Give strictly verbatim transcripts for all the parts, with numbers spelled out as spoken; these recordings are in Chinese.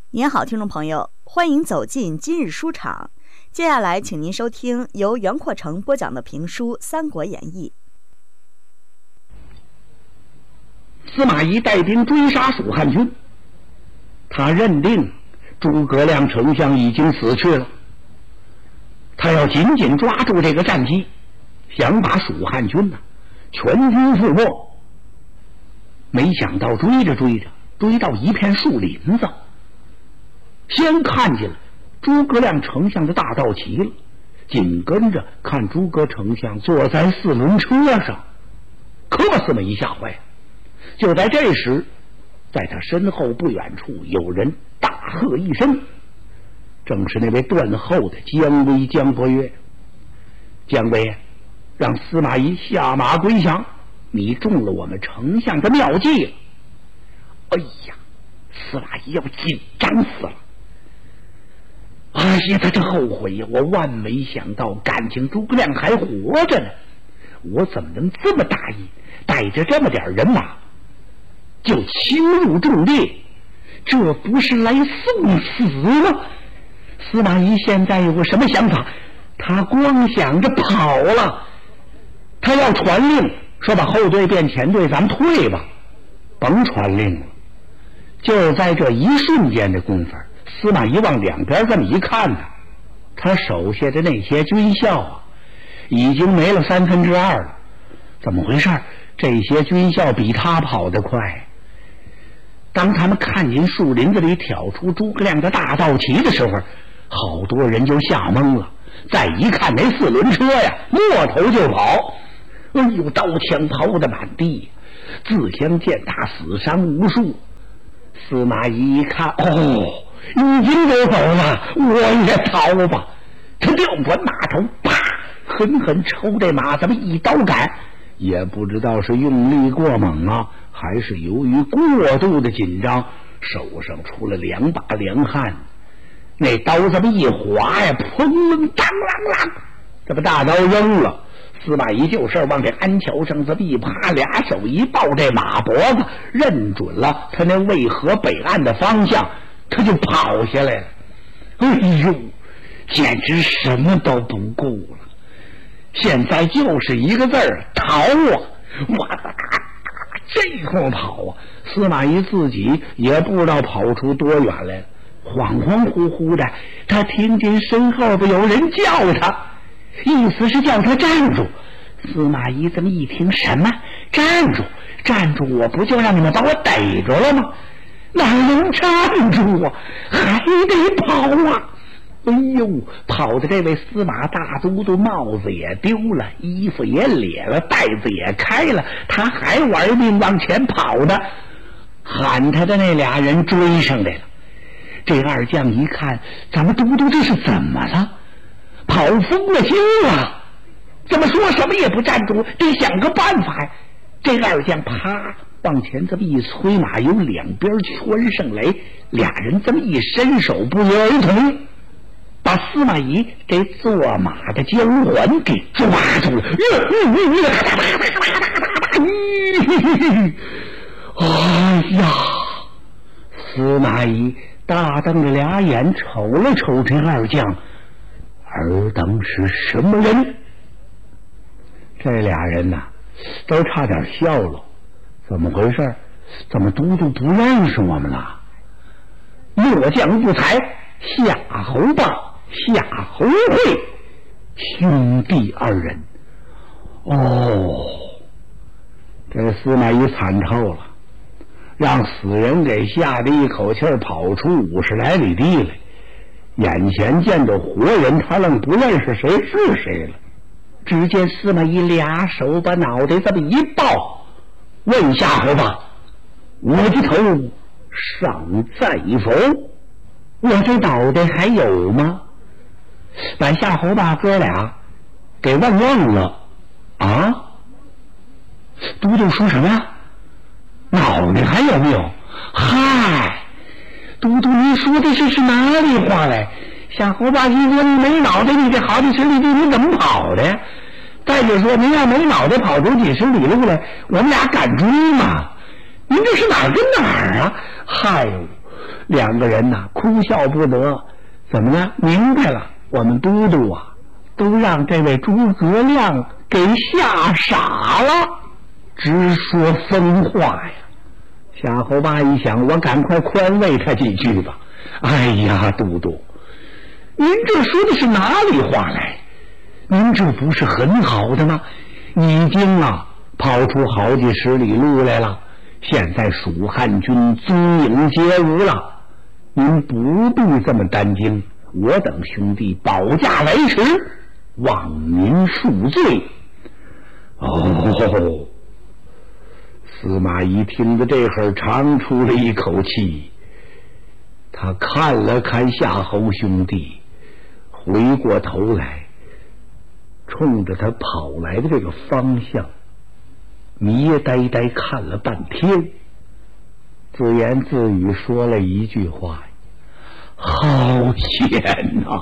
您好，听众朋友，欢迎走进今日书场。接下来，请您收听由袁阔成播讲的评书《三国演义》。 司马懿带兵追杀蜀汉军，他认定诸葛亮丞相已经死去了，他要紧紧抓住这个战机，想把蜀汉军呢全军覆没。没想到追着追着，追到一片树林子，先看见了诸葛亮丞相的大道旗了，紧跟着看诸葛丞相坐在四轮车上，可把司马懿吓坏了。就在这时，在他身后不远处有人大喝一声，正是那位断后的姜维姜伯约。姜维，让司马懿下马归降，你中了我们丞相的妙计了。哎呀，司马懿要紧张死了。哎呀，他这后悔呀！我万没想到，感情诸葛亮还活着呢，我怎么能这么大意，带着这么点人马就侵入重地？这不是来送死吗？司马懿现在有个什么想法？他光想着跑了，他要传令说把后队变前队，咱们退吧。甭传令了。就在这一瞬间的功夫，司马懿往两边这么一看呢，他手下的那些军校啊，已经没了三分之二了。怎么回事？这些军校比他跑得快。当他们看见树林子里挑出诸葛亮的大道旗的时候，好多人就吓懵了。再一看那四轮车呀，摸头就跑。哎呦，刀枪抛的满地，自相践踏，死伤无数。司马懿一看，哦，已经都走了，我也逃吧。他调转马头，啪，狠狠抽这马，这么一刀赶，也不知道是用力过猛啊，还是由于过度的紧张，手上出了两把凉汗。那刀这么一划呀，砰啷当啷啷，这么大刀扔了。司马懿就是往这鞍桥上这么一趴，俩手一抱这马脖子，认准了他那渭河北岸的方向，他就跑下来了。哎呦，简直什么都不顾了，现在就是一个字儿，逃啊！哇哒哒，这会跑啊！司马懿自己也不知道跑出多远来了，恍恍惚惚的，他听见身后边有人叫他，意思是叫他站住。司马懿这么一听，什么站住站住，我不就让你们把我逮着了吗？哪能站住啊，还得跑啊！哎呦，跑的这位司马大都督帽子也丢了，衣服也裂了，袋子也开了，他还玩命往前跑呢。喊他的那俩人追上来了。这二将一看，咱们都督这是怎么了？跑疯了心了，怎么说什么也不站住，得想个办法呀。这二将啪往前这么一催马，由两边圈上来，俩人这么一伸手，不约而同把司马懿给坐马的交环给抓住了。哎呀，司马懿大瞪着俩眼瞅了瞅这二将，尔等是什么人？这俩人呐、啊，都差点笑了。怎么回事？怎么都督不认识我们了？末将不才，夏侯霸、夏侯会兄弟二人。哦，这司马懿惨透了，让死人给吓得一口气跑出五十来里地来，眼前见着活人，他愣不认识谁是谁了。只见司马懿俩手把脑袋这么一抱，问夏侯霸：“我的头尚在否？我这脑袋还有吗？”把夏侯霸哥俩给问愣了。啊？都督说什么呀？脑袋还有没有？嗨，都督您说的这是哪里话来？夏侯霸一说你没脑袋，你这好几十里地你怎么跑的呀？再者说您要没脑袋跑出几十里路来，我们俩敢追吗？您这是哪儿跟哪儿啊？嗨呦， 两个人呐哭笑不得。怎么了？明白了，我们都督啊都让这位诸葛亮给吓傻了，直说疯话呀。夏侯霸一想，我赶快宽慰他几句吧。哎呀，都督，您这说的是哪里话来？您这不是很好的吗？已经啊跑出好几十里路来了，现在蜀汉军踪影皆无了，您不必这么担惊，我等兄弟保驾来迟，望您恕罪。哦，司马懿听着这会儿长出了一口气，他看了看夏侯兄弟，回过头来冲着他跑来的这个方向迷呆呆看了半天，自言自语说了一句话：好险呐！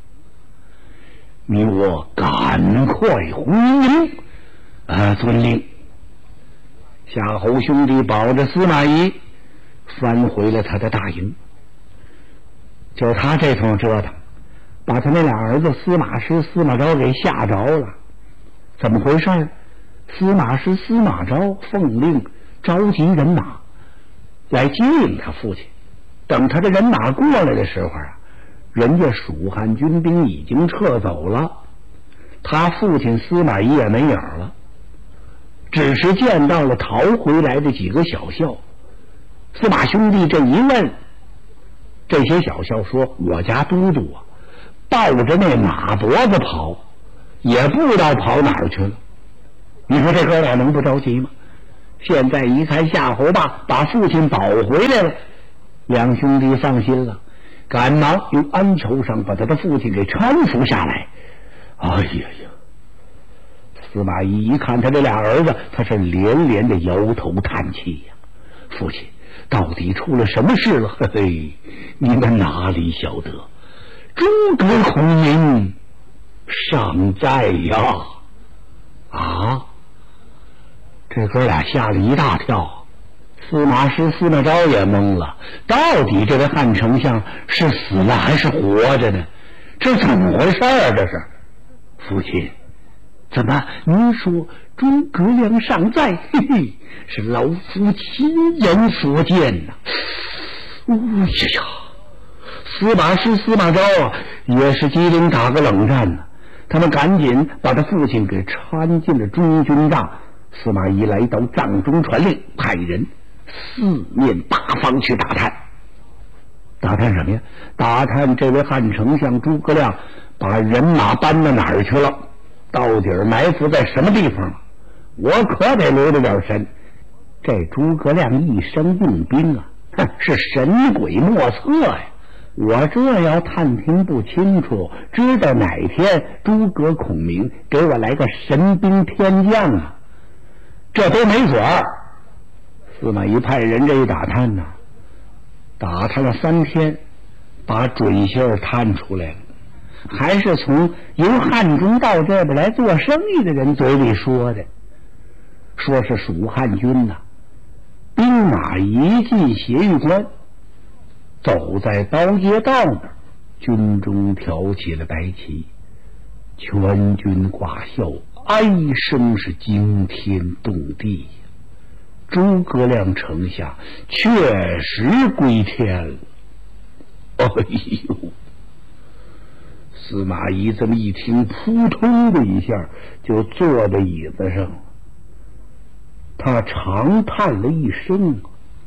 你我赶快回营。啊，遵令。夏侯兄弟保着司马懿翻回了他的大营。就他这通折腾，把他那俩儿子司马师、司马昭给吓着了。怎么回事？司马师、司马昭奉令召集人马来接应他父亲。等他的人马过来的时候啊，人家蜀汉军兵已经撤走了，他父亲司马懿也没影了，只是见到了逃回来的几个小校。司马兄弟这一问，这些小校说：我家都督啊抱着那马脖子跑，也不知道跑哪儿去了。你说这哥俩能不着急吗？现在一看夏侯霸把父亲保回来了，两兄弟放心了，赶忙用鞍裘上把他的父亲给搀扶下来。哎呀呀！司马懿一看他这俩儿子，他是连连的摇头叹气呀。父亲，到底出了什么事了？嘿嘿，你们哪里晓得？诸葛孔明尚在呀！啊！这哥俩吓了一大跳，司马师、司马昭也懵了，到底这位汉丞相是死了还是活着呢？这怎么回事啊？这是父亲，怎么您说诸葛亮尚在？嘿嘿，是老夫亲眼所见呐！哎呀呀！司马师、司马昭啊，也是机灵打个冷战呢。他们赶紧把他父亲给搀进了中军帐。司马懿来到帐中传令，派人四面八方去打探。打探什么呀？打探这位汉丞相诸葛亮把人马搬到哪儿去了，到底埋伏在什么地方了？我可得留着点神。这诸葛亮一生用兵啊，是神鬼莫测呀！我这要探听不清楚，知道哪天诸葛孔明给我来个神兵天降啊，这都没准儿。司马懿派人这一打探呢，打探了三天，把准信儿探出来了，还是从由汉中到这边来做生意的人嘴里说的，说是蜀汉军呐、啊，兵马一进斜玉关，走在刀街道那儿，军中挑起了白旗，全军挂孝，哀声是惊天动地。诸葛亮丞相确实归天了。哎呦！司马懿这么一听，扑通的一下就坐在椅子上，他长叹了一声：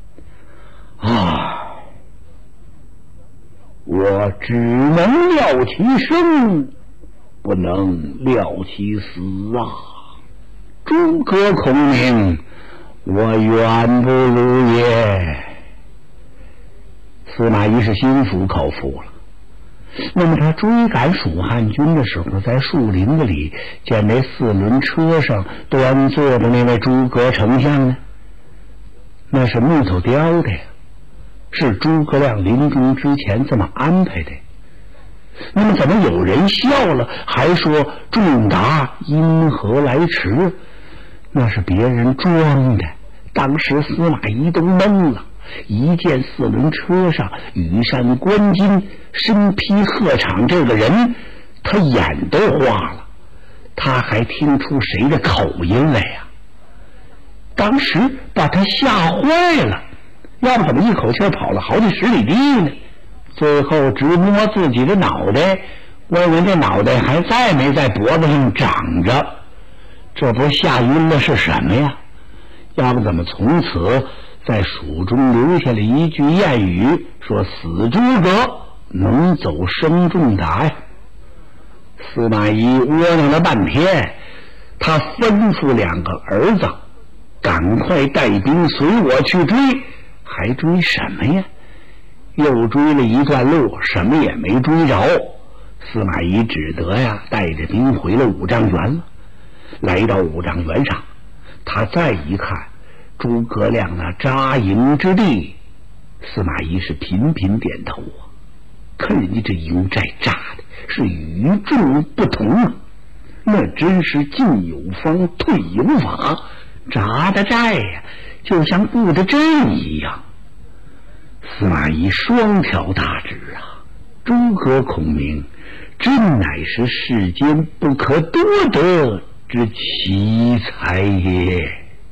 啊，我只能料其生，不能料其死啊！诸葛孔明，我远不如也。司马懿是心服口服了。那么他追赶蜀汉军的时候，在树林子里见那四轮车上端坐的那位诸葛丞相呢，那是木头雕的呀，是诸葛亮临终之前这么安排的。那么怎么有人笑了，还说仲达因何来迟？那是别人装的。当时司马懿都懵了， 一见四轮车上羽扇纶巾、身披鹤氅这个人，他眼都花了。他还听出谁的口音来呀？当时把他吓坏了，要不怎么一口气跑了好几十里地呢？最后直摸自己的脑袋，问问这脑袋还在没在脖子上长着，这不吓晕了是什么呀？要不怎么从此在蜀中留下了一句谚语，说死诸葛能走生仲达呀。司马懿窝囊了半天，他吩咐两个儿子赶快带兵随我去追，还追什么呀？又追了一段路，什么也没追着。司马懿只得呀带着兵回了五丈原了。来到五丈原上，他再一看诸葛亮那扎营之地，司马懿是频频点头啊，看人家这营寨扎的是与众不同啊，那真是进有方退有法，扎的寨呀就像布的阵一样。司马懿双挑大指啊，诸葛孔明真乃是世间不可多得之奇才也。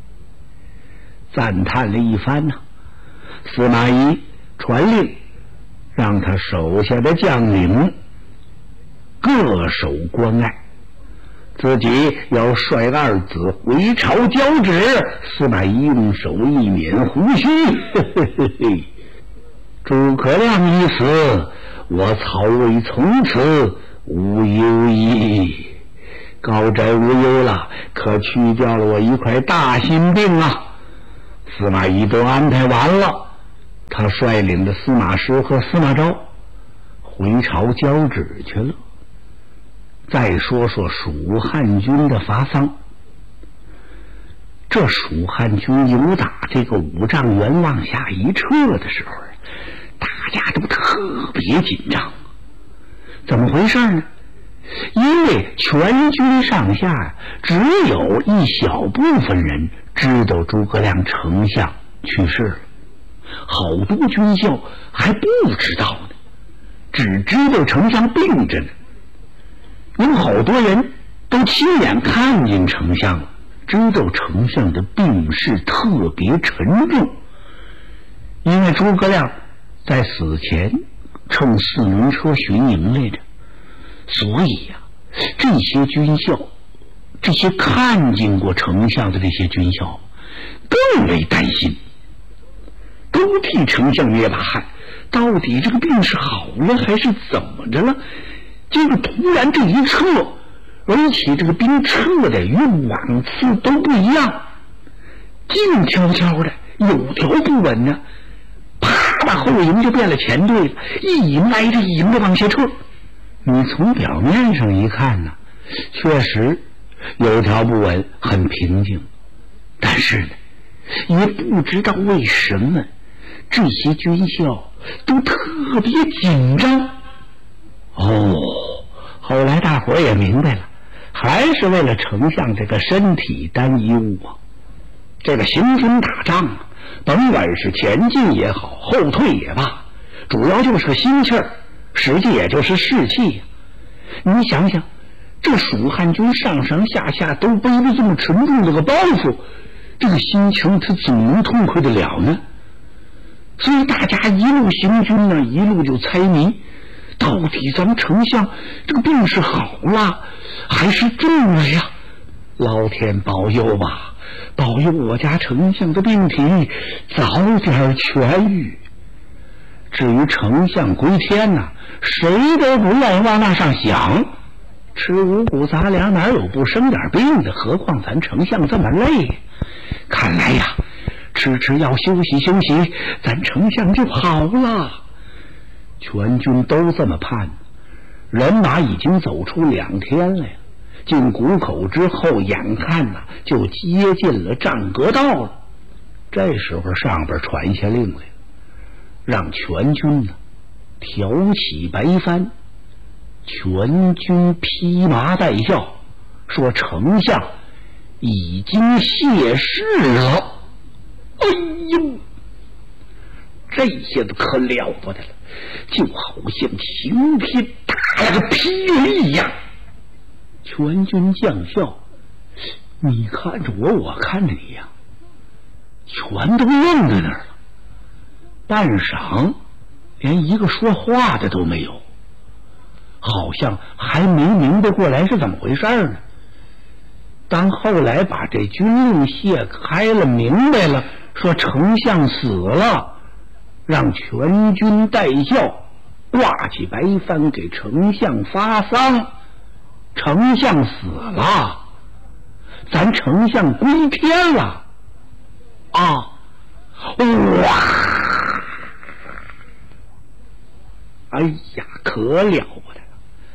赞叹了一番呢、啊，司马懿传令让他手下的将领各守关隘，自己要率二子回朝交旨。司马懿用手一捻胡须，嘿嘿嘿嘿，诸葛亮一死，我曹魏从此无忧矣。高枕无忧了，可去掉了我一块大心病啊！司马懿都安排完了，他率领着司马师和司马昭回朝交旨去了。再说说蜀汉军的伐丧，这蜀汉军由打这个五丈原往下一撤的时候，大家都特别紧张。怎么回事呢？因为全军上下只有一小部分人知道诸葛亮丞相去世了，好多军校还不知道呢，只知道丞相病着呢。有好多人都亲眼看见丞相了，知道丞相的病势特别沉重。因为诸葛亮在死前乘四轮车巡营来着，所以呀、啊，这些军校，这些看见过丞相的这些军校更为担心，都替丞相捏把汗，到底这个病是好了还是怎么着了？这个突然这一撤，而且这个兵撤的与往次都不一样，静悄悄的，有条不紊呢，啪把后营就变了前队了，一营挨着一营的往下撤。你从表面上一看呢，确实有条不紊，很平静，但是呢，也不知道为什么这些军校都特别紧张。哦，后来大伙也明白了，还是为了丞相这个身体担忧啊。这个行军打仗啊，甭管是前进也好，后退也罢，主要就是个心气儿，实际也就是士气呀、啊。你想想，这蜀汉军上上下下都背着这么沉重的个包袱，这个心情他怎么能痛快得了呢？所以大家一路行军呢，一路就猜谜，到底咱们丞相这个病是好了还是重了呀？老天保佑吧，保佑我家丞相的病体早点痊愈。至于丞相归天呢、啊，谁都不愿意往那上想。吃五谷杂粮哪有不生点病的？何况咱丞相这么累，看来呀，吃吃药休息休息，咱丞相就好了。全军都这么盼，人马已经走出两天了呀。进谷口之后，眼看呐就接近了战阁道了。这时候上边传下令来，让全军呢挑起白帆，全军披麻戴孝，说丞相已经谢世了。哎呦！ 这下子可了不得了，就好像晴天打了个霹雳一样。全军将校，你看着我，我看着你呀，全都愣在那儿了。半晌，连一个说话的都没有，好像还没明白过来是怎么回事呢。当后来把这军令卸开了，明白了，说丞相死了，让全军带孝，挂起白帆给丞相发丧。丞相死了，咱丞相归天了啊！哇！哎呀，可了不得了！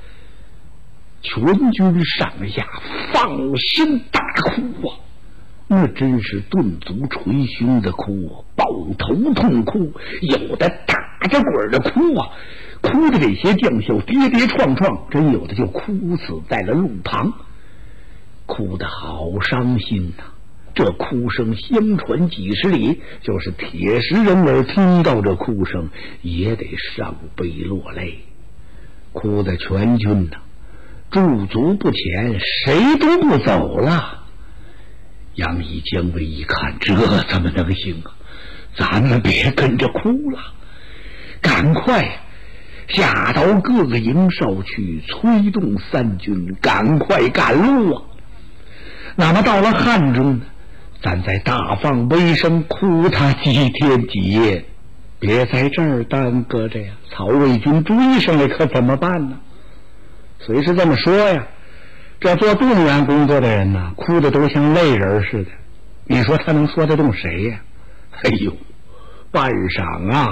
全军上下放声大哭啊，那真是顿足捶胸的哭啊，抱头痛哭，有的打着滚的哭啊，哭的这些将校跌跌撞撞，真有的就哭死在了路旁，哭得好伤心呐、啊！这哭声相传几十里，就是铁石人儿听到这哭声也得伤悲落泪，哭得全军呐、啊、驻足不前，谁都不走了。杨毅姜维一看，这怎么能行啊？咱们别跟着哭了，赶快下到各个营哨去，催动三军赶快赶路啊！那么到了汉中呢，咱再大放威声，哭他几天几夜，别在这儿耽搁着呀！曹魏军追上来可怎么办呢？虽是这么说呀，这做动员工作的人呢，哭的都像泪人似的，你说他能说得动谁呀？哎呦，半晌啊，